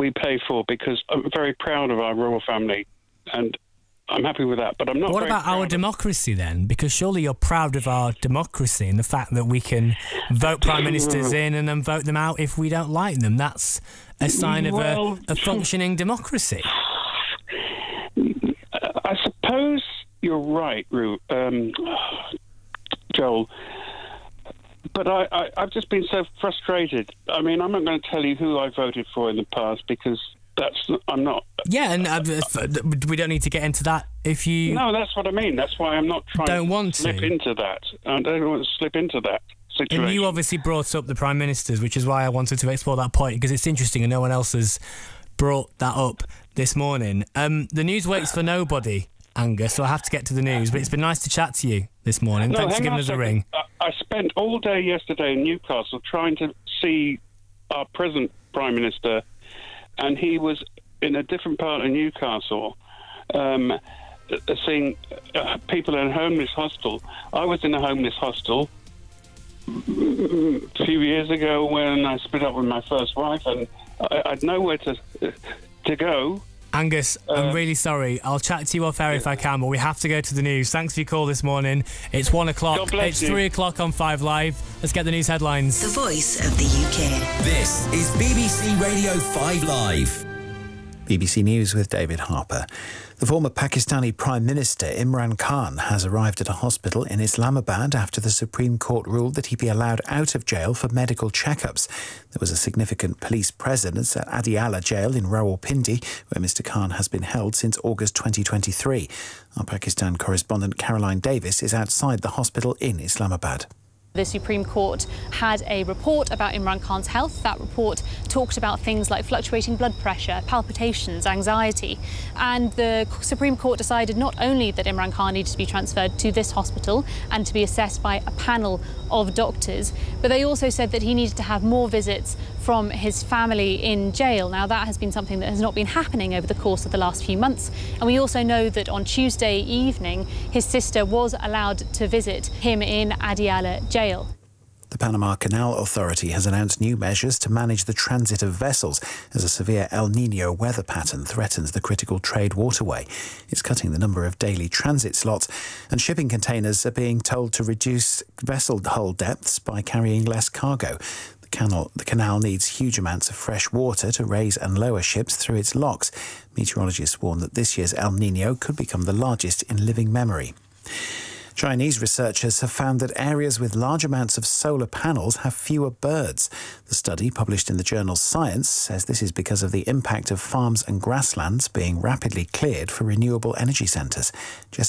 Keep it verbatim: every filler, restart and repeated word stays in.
we pay for, because I'm very proud of our royal family, and I'm happy with that. But I'm not. What very about proud our of... democracy then? Because surely you're proud of our democracy and the fact that we can vote prime ministers in and then vote them out if we don't like them. That's a sign of well, a, a functioning democracy. I suppose you're right, Ru, um, Joel. But I, I, I've just been so frustrated. I mean, I'm not going to tell you who I voted for in the past, because that's I'm not. Yeah, and uh, we don't need to get into that if you. No, that's what I mean. That's why I'm not trying don't to want slip to. into that. I don't want to slip into that situation. And you obviously brought up the prime ministers, which is why I wanted to explore that point, because it's interesting and no one else has brought that up this morning. Um, the news waits for nobody, Angus, so I have to get to the news. But it's been nice to chat to you this morning. No, Thanks for giving us a ring. I, I spent all day yesterday in Newcastle trying to see our present prime minister, and he was in a different part of Newcastle, um, seeing uh, people in a homeless hostel. I was in a homeless hostel a few years ago when I split up with my first wife, and I, I'd nowhere to to go. Angus, uh, I'm really sorry. I'll chat to you off air if I can, but we have to go to the news. Thanks for your call this morning. It's one o'clock. It's you. three o'clock on Five Live. Let's get the news headlines. The voice of the U K. This is B B C Radio Five Live. B B C News with David Harper. The former Pakistani Prime Minister Imran Khan has arrived at a hospital in Islamabad after the Supreme Court ruled that he be allowed out of jail for medical checkups. There was a significant police presence at Adiala Jail in Rawalpindi, where Mister Khan has been held since August twenty twenty-three. Our Pakistan correspondent Caroline Davis is outside the hospital in Islamabad. The Supreme Court had a report about Imran Khan's health. That report talked about things like fluctuating blood pressure, palpitations, anxiety. And the Supreme Court decided not only that Imran Khan needed to be transferred to this hospital and to be assessed by a panel of doctors, but they also said that he needed to have more visits from his family in jail. Now, that has been something that has not been happening over the course of the last few months. And we also know that on Tuesday evening, his sister was allowed to visit him in Adiala Jail. The Panama Canal Authority has announced new measures to manage the transit of vessels as a severe El Niño weather pattern threatens the critical trade waterway. It's cutting the number of daily transit slots, and shipping containers are being told to reduce vessel hull depths by carrying less cargo. The canal, the canal needs huge amounts of fresh water to raise and lower ships through its locks. Meteorologists warn that this year's El Niño could become the largest in living memory. Chinese researchers have found that areas with large amounts of solar panels have fewer birds. The study, published in the journal Science, says this is because of the impact of farms and grasslands being rapidly cleared for renewable energy centres. Jessica